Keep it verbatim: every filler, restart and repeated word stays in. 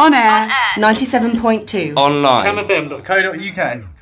On air. ninety-seven point two. Online. Camfm dot co dot uk.